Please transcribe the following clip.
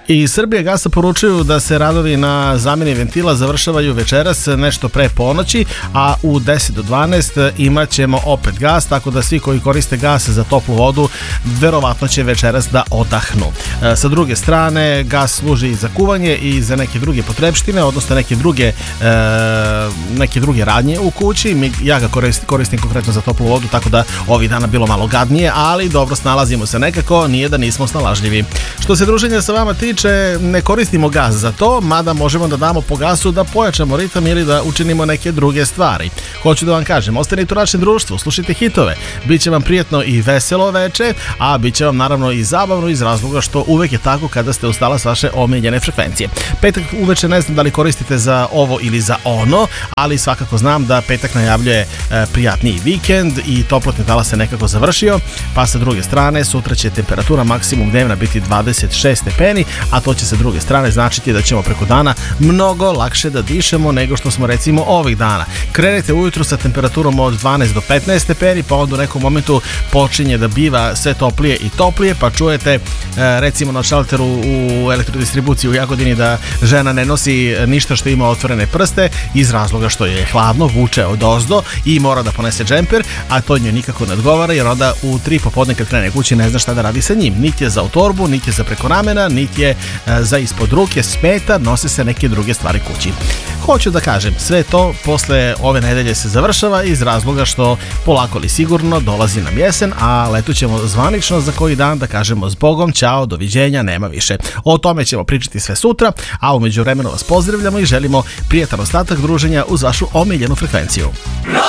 I Srbijagasa poručuju da se radovi na zamjeni ventila završavaju večeras nešto pre ponoći, a u 10 do 12 imat ćemo opet gas, tako da svi koji koriste gas za toplu vodu verovatno će večeras da odahnu. Sa druge strane, gas služi i za kuvanje i za neke druge potrebštine, odnosno neke druge radnje u kući. Ja ga koristim konkretno za toplu vodu, tako da ovih dana bilo malo gadnije, ali dobro, snalazimo se nekako, nije da nismo snalažljivi. Što se druženja sa vama tiče, ne koristimo gas za to, mada možemo da damo po gasu da pojačamo ritam ili da učinimo neke druge stvari. Hoću da vam kažem, ostanite u našem društvu, slušajte hitove, bit će vam prijetno i veselo veče, a bit će vam naravno i zabavno iz razloga što uvek je tako kada ste ustala s vaše omiljene frekvencije. Petak uveče ne znam da li koristite za ovo ili za ono, ali svakako znam da petak najavljuje prijatniji vikend i toplotni talas se nekako završio, pa sa druge strane sutra će temperatura maksimum dnevna biti 26 stepeni, a to će sa druge strane značiti da ćemo preko dana mnogo lakše da dišemo nego što smo recimo ovih dana. Krenete ujutru sa temperaturom od 12 do 15 stepeni, pa onda u nekom momentu počinje da biva sve toplije i toplije, pa čujete recimo na šalteru u elektrodistribuciji u Jagodini da žena ne nosi ništa što ima otvorene prste iz razloga što je hladno, vuče odozdo i mora da ponese džemper, a to njoj nikako ne odgovara jer onda u 3 popodne kad krene kući ne zna šta da radi sa njim. Niti je za utorbu, niti je za preko ramena, niti je za ispod ruke, smeta, nose se neke druge stvari kući. Hoću da kažem, sve to posle ove nedelje se završava iz razloga što polako li sigurno dolazi nam jesen, a leto ćemo zvanično za koji dan da kažemo zbogom, ćao, doviđenja, nema više. O tome ćemo pričati sve sutra, a u međuvremenu vas pozdravljamo i želimo prijatan ostatak druženja uz vašu omiljenu frekvenciju.